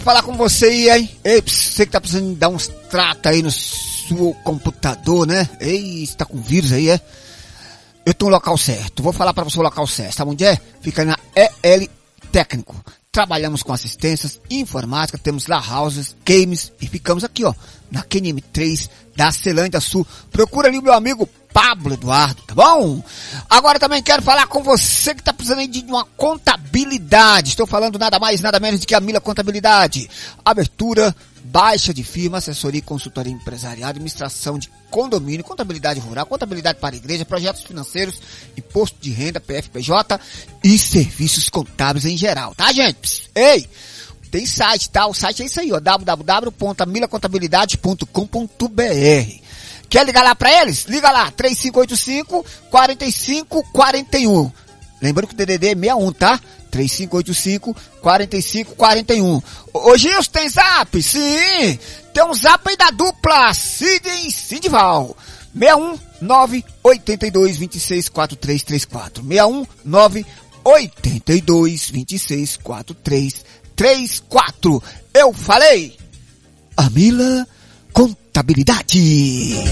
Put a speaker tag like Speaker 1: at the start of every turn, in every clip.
Speaker 1: Falar com você aí, hein? Ei, você que tá precisando dar uns tratos aí no seu computador, né? Ei, você tá com vírus aí, é? Eu tô no local certo. Vou falar pra você o local certo. Sabe onde é? Fica na EL Técnico. Trabalhamos com assistências, informática, temos lá houses, games e ficamos aqui, ó, na QNM3 da Ceilândia Sul. Procura ali o meu amigo Pablo Eduardo, tá bom? Agora também quero falar com você que tá precisando aí de uma contabilidade. Estou falando nada mais, nada menos do que a Mila Contabilidade. Abertura, baixa de firma, assessoria e consultoria empresarial, administração de condomínio, contabilidade rural, contabilidade para igreja, projetos financeiros, imposto de renda, PFPJ e serviços contábeis em geral, tá, gente? Ei, tem site, tá? O site é isso aí, ó, www.milacontabilidade.com.br. Quer ligar lá pra eles? Liga lá, 3585-4541. Lembrando que o DDD é 61, tá? 3585-4541. Ô Gilson, tem zap? Sim! Tem um zap aí da dupla Cid e Cidival. 619-8226-4334. 619-8226-4334. Eu falei! A Mila Contabilidade.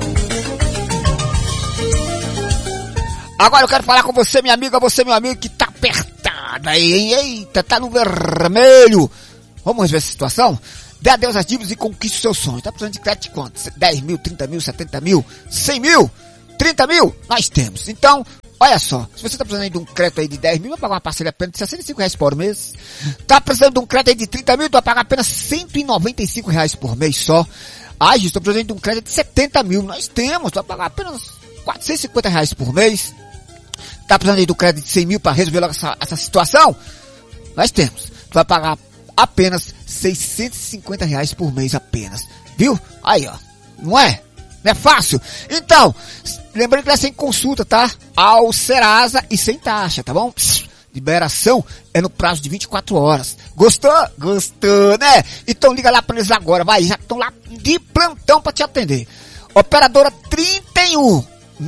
Speaker 1: Agora eu quero falar com você, minha amiga, você, meu amigo, que tá apertada aí, hein? Eita, tá no vermelho. Vamos ver essa situação? Dê adeus às dívidas e conquiste o seu sonho. Tá precisando de crédito de quanto? 10 mil, 30 mil, 70 mil, 100 mil, 30 mil? Nós temos. Então, olha só, se você tá precisando aí de um crédito aí de 10 mil, vai pagar uma parcela apenas de R$65 por mês. Tá precisando de um crédito aí de 30 mil, tu vai pagar apenas R$195 por mês só. Ah, Gil, estou precisando de um crédito de 70 mil. Nós temos, tu vai pagar apenas R$450 por mês. Tá precisando aí do crédito de 100 mil para resolver logo essa situação? Nós temos. Tu vai pagar apenas R$650 por mês apenas. Viu? Aí, ó. Não é? Não é fácil? Então, lembrando que é sem consulta, tá? Ao Serasa e sem taxa, tá bom? Liberação é no prazo de 24 horas. Gostou? Gostou, né? Então liga lá pra eles agora, vai. Já estão lá de plantão pra te atender. Operadora 31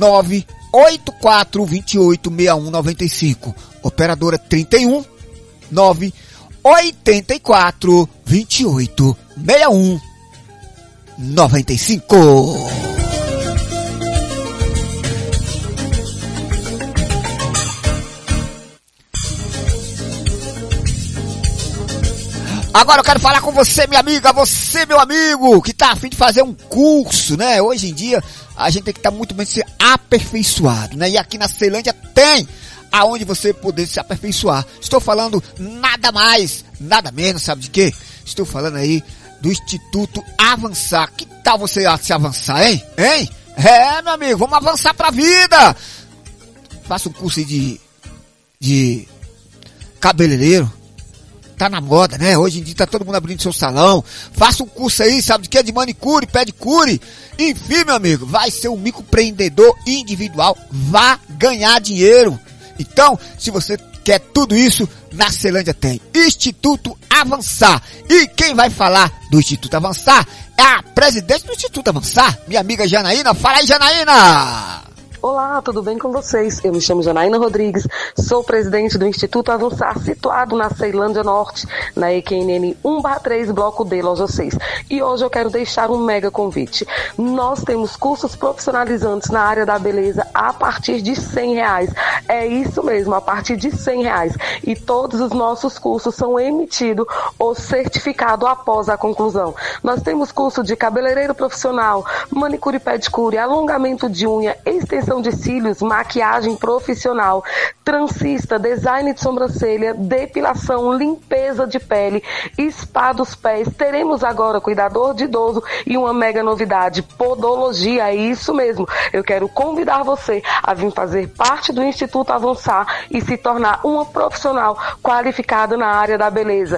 Speaker 1: 984 28 6195. Operadora 31 984 28 6195. Agora eu quero falar com você, minha amiga, você, meu amigo, que tá a fim de fazer um curso, né? Hoje em dia, a gente tem que estar muito bem se aperfeiçoado, né? E aqui na Ceilândia tem aonde você poder se aperfeiçoar. Estou falando nada mais, nada menos, sabe de quê? Estou falando aí do Instituto Avançar. Que tal você se avançar, hein? Hein? É, meu amigo, vamos avançar pra vida. Faça um curso aí de cabeleireiro. Tá na moda, né? Hoje em dia tá todo mundo abrindo seu salão. Faça um curso aí, sabe de quê? De manicure, pedicure. Enfim, meu amigo, vai ser um microempreendedor individual. Vá ganhar dinheiro. Então, se você quer tudo isso, na Ceilândia tem Instituto Avançar. E quem vai falar do Instituto Avançar é a presidente do Instituto Avançar, minha amiga Janaína. Fala aí, Janaína!
Speaker 2: Olá, tudo bem com vocês? Eu me chamo Janaína Rodrigues, sou presidente do Instituto Avançar, situado na Ceilândia Norte, na EQNM 1/3, Bloco D, Loja 6. E hoje eu quero deixar um mega convite. Nós temos cursos profissionalizantes na área da beleza a partir de R$100. É isso mesmo, a partir de R$100. E todos os nossos cursos são emitidos ou certificados após a conclusão. Nós temos curso de cabeleireiro profissional, manicure e pedicure, alongamento de unha, extensão de cílios, maquiagem profissional, transista, design de sobrancelha, depilação, limpeza de pele, spa dos pés. Teremos agora cuidador de idoso e uma mega novidade, podologia. É isso mesmo. Eu quero convidar você a vir fazer parte do Instituto Avançar e se tornar uma profissional qualificada na área da beleza.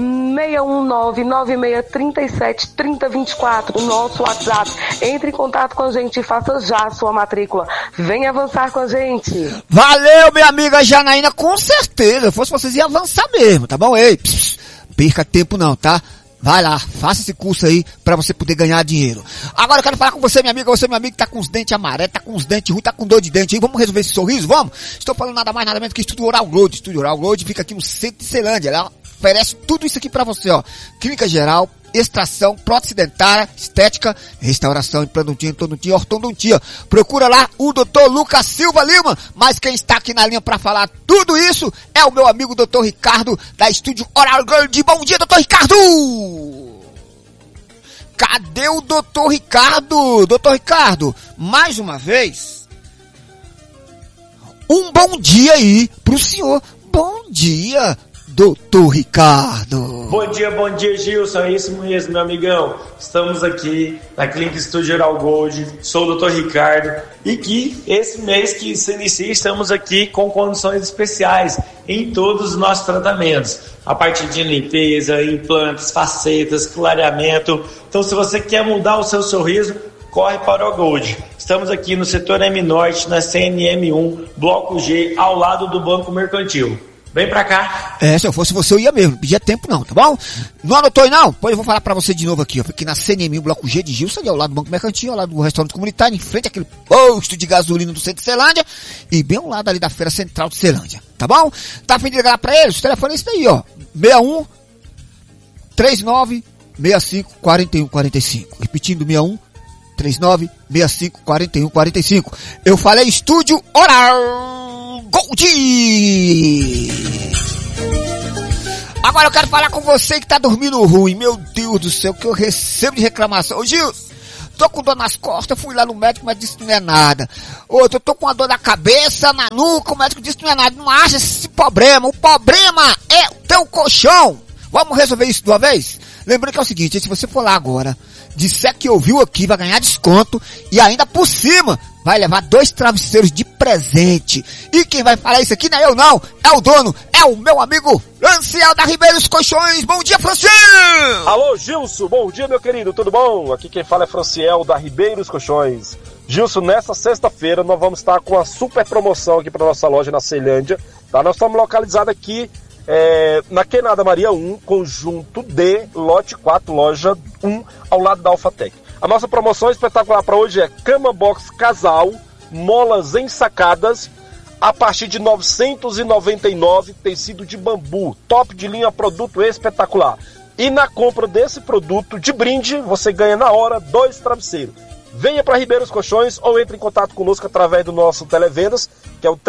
Speaker 2: 619-9637-3024, nosso WhatsApp. Entre em contato com a gente e faça já a sua matrícula. Vem avançar com a gente.
Speaker 1: Valeu, minha amiga Janaína, com certeza. Se fosse vocês iam avançar mesmo, tá bom? Ei, perca tempo não, tá? Vai lá, faça esse curso aí pra você poder ganhar dinheiro. Agora eu quero falar com você, minha amiga, que tá com os dentes amarelos, tá com os dentes ruins, tá com dor de dente aí. Vamos resolver esse sorriso? Vamos? Estou falando nada mais, nada menos que Estúdio Oral Gold. Estúdio Oral Gold fica aqui no centro de Ceilândia. Ela oferece tudo isso aqui pra você, ó. Clínica geral, extração, prótese dentária, estética, restauração, implantodontia, ortodontia. Procura lá o Dr. Lucas Silva Lima, mas quem está aqui na linha para falar tudo isso é o meu amigo Dr. Ricardo, da Estúdio Oral Gold. Bom dia, Dr. Ricardo! Cadê o Dr. Ricardo? Dr. Ricardo, mais uma vez, um bom dia aí pro senhor. Bom dia, Doutor Ricardo.
Speaker 3: Bom dia, Gilson. É isso mesmo, meu amigão. Estamos aqui na Clínica Estúdio Oral Gold. Sou o Dr. Ricardo. E que esse mês que se inicia, estamos aqui com condições especiais em todos os nossos tratamentos. A partir de limpeza, implantes, facetas, clareamento. Então, se você quer mudar o seu sorriso, corre para o Oral Gold. Estamos aqui no setor M Norte, na CNM1, Bloco G, ao lado do Banco Mercantil. Vem pra cá.
Speaker 1: Se eu fosse você, eu ia mesmo. Não pedia tempo não, tá bom? Não anotou aí não? Pois eu vou falar pra você de novo aqui, ó. Fiquei na CNM, Bloco G de Gilson, ali ao lado do Banco Mercantil, ao lado do restaurante comunitário, em frente àquele posto de gasolina do centro de Ceilândia, e bem ao lado ali da Feira Central de Ceilândia, tá bom? Tá a fim de ligar pra eles? O telefone é esse daí, ó. 61 39 65 41 45. Repetindo, 61 39 65 41 45. Eu falei Estúdio Oral Gold! Agora eu quero falar com você que tá dormindo ruim. Meu Deus do céu, que eu recebo de reclamação. Ô Gil, tô com dor nas costas, fui lá no médico, mas disse que não é nada. Outro, eu tô com uma dor na cabeça, na nuca, o médico disse que não é nada. Não acha esse problema. O problema é o teu colchão. Vamos resolver isso de uma vez? Lembrando que é o seguinte, se você for lá agora, disser que ouviu aqui, vai ganhar desconto e ainda por cima vai levar 2 travesseiros de presente. E quem vai falar isso aqui não é eu não, é o dono, é o meu amigo Franciel da Ribeiros Colchões. Bom dia, Franciel!
Speaker 4: Alô, Gilson, bom dia, meu querido, tudo bom? Aqui quem fala é Franciel da Ribeiros Colchões. Gilson, nessa sexta-feira nós vamos estar com uma super promoção aqui para nossa loja na Ceilândia. Tá? Nós estamos localizados aqui na Quenada Maria 1, conjunto D, lote 4, loja 1, ao lado da Alphatec. A nossa promoção espetacular para hoje é cama box casal, molas ensacadas, a partir de R$ 999, tecido de bambu, top de linha, produto espetacular. E na compra desse produto de brinde, você ganha na hora 2 travesseiros. Venha para Ribeiros Colchões ou entre em contato conosco através do nosso televendas, que é o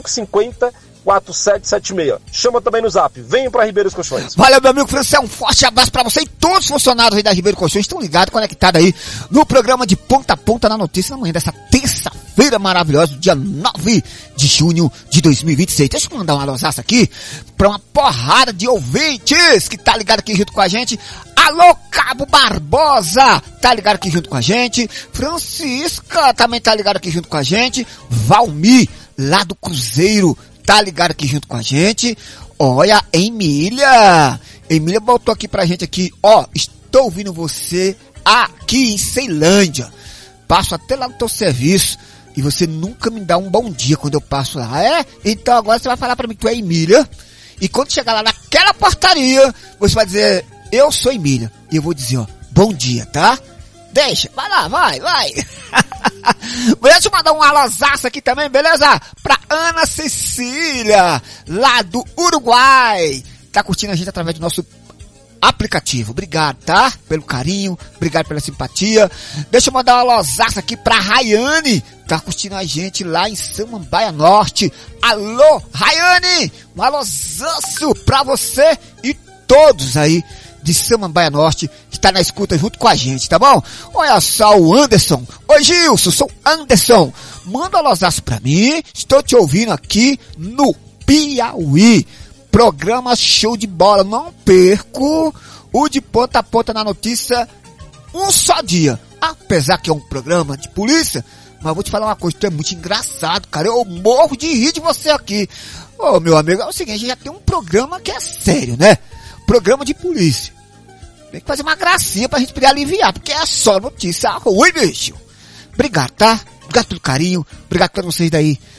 Speaker 4: 3550-4776. Chama também no zap. Venha para Ribeiros Colchões.
Speaker 1: Valeu, meu amigo Franciel. Um forte abraço para você e todos os funcionários aí da Ribeiros Colchões estão ligados, conectados aí no programa de ponta a ponta na notícia na manhã dessa terça-feira maravilhosa, dia 9 de junho de 2026. Deixa eu mandar uma alôzaça aqui para uma porrada de ouvintes que tá ligado aqui junto com a gente. Alô, Cabo Barbosa, tá ligado aqui junto com a gente. Francisca também tá ligado aqui junto com a gente. Valmir, lá do Cruzeiro, tá ligado aqui junto com a gente. Olha, Emília botou aqui pra gente aqui, ó, estou ouvindo você aqui em Ceilândia. Passo até lá no teu serviço e você nunca me dá um bom dia quando eu passo lá. Então agora você vai falar pra mim que tu é Emília. E quando chegar lá naquela portaria, você vai dizer, eu sou Emília. E eu vou dizer, ó, bom dia, tá? Deixa, vai lá, vai. Deixa eu mandar um alôzaço aqui também, beleza? Pra Ana Cecília, lá do Uruguai. Tá curtindo a gente através do nosso aplicativo. Obrigado, tá? Pelo carinho, obrigado pela simpatia. Deixa eu mandar um alôzaço aqui pra Rayane. Tá curtindo a gente lá em Samambaia Norte. Alô, Rayane! Um alôzaço pra você e todos aí de Samambaia Norte, que tá na escuta junto com a gente, tá bom? Olha só o Anderson. Oi, Gilson, sou Anderson. Manda um alôzaço pra mim. Estou te ouvindo aqui no Piauí. Programa show de bola. Não perco o de ponta a ponta na notícia um só dia. Apesar que é um programa de polícia, mas vou te falar uma coisa, tu é muito engraçado, cara. Eu morro de rir de você aqui. Ô, meu amigo, é o seguinte, a gente já tem um programa que é sério, né? Programa de polícia. Tem que fazer uma gracinha pra gente poder aliviar, porque é só notícia ruim, bicho. Obrigado, tá? Obrigado pelo carinho, obrigado a todos vocês daí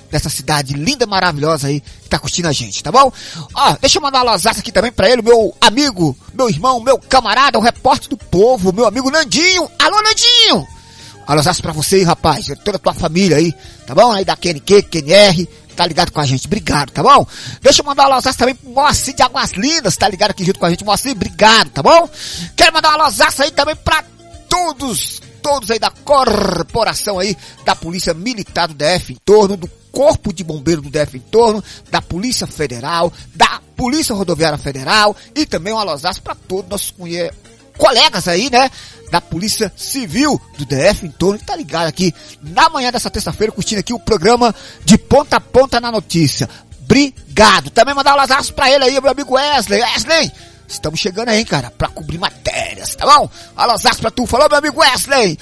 Speaker 1: dessa cidade linda, maravilhosa aí, que tá curtindo a gente, tá bom? Ó, deixa eu mandar uma alôzaço aqui também pra ele, meu amigo, meu irmão, meu camarada, o repórter do povo, meu amigo Nandinho. Alô, Nandinho! Alôzaço pra você aí, rapaz, toda a tua família aí, tá bom? Aí da QNQ, QNR, tá ligado com a gente, obrigado, tá bom? Deixa eu mandar uma alôzaço também pro Moacir de Águas Lindas, tá ligado aqui junto com a gente, Moacir, obrigado, tá bom? Quero mandar uma alôzaço aí também pra todos aí da corporação aí, da Polícia Militar do DF em torno, do Corpo de Bombeiro do DF em torno, da Polícia Federal, da Polícia Rodoviária Federal e também um alôzaço pra todos nossos colegas aí, né, da Polícia Civil do DF em torno, que tá ligado aqui na manhã dessa terça-feira, curtindo aqui o programa de ponta a ponta na notícia. Obrigado. Também mandar um alôzaço pra ele aí, meu amigo Wesley. Wesley, estamos chegando aí, cara, pra cobrir matérias, tá bom? Alôzaço pra tu. Falou, meu amigo Wesley.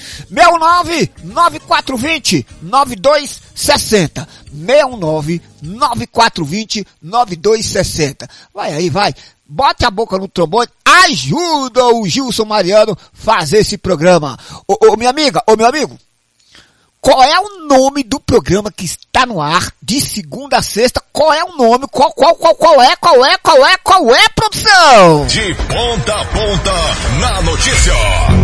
Speaker 1: 69-9420-9260. 69-9420-9260. Vai aí, vai. Bote a boca no trombone. Ajuda o Gilson Mariano fazer esse programa. Ô, minha amiga, ô, meu amigo. Qual é o nome do programa que está no ar de segunda a sexta? Qual é o nome? Qual é, produção?
Speaker 5: De ponta a ponta na notícia.